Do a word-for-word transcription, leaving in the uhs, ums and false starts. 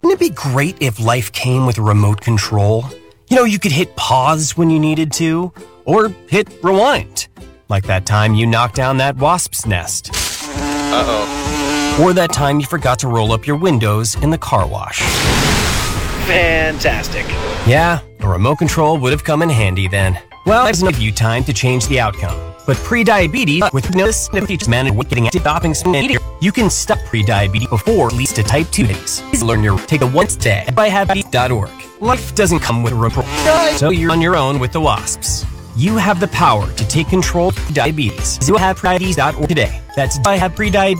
Wouldn't it be great if life came with a remote control? You know, you could hit pause when you needed to, or hit rewind. Like that time you knocked down that wasp's nest. Uh-oh. Or that time you forgot to roll up your windows in the car wash. Fantastic. Yeah, a remote control would have come in handy then. Well, there's enough you time to change the outcome. But pre-diabetes, with notice if you just manage getting stopping some you can stop pre-diabetes before it leads to type two diabetes. Please learn your take a one step by happy dot org. Life doesn't come with a remote, so you're on your own with the wasps. You have the power to take control of diabetes. So have pre diabetes dot org today. That's I have pre-diabetes.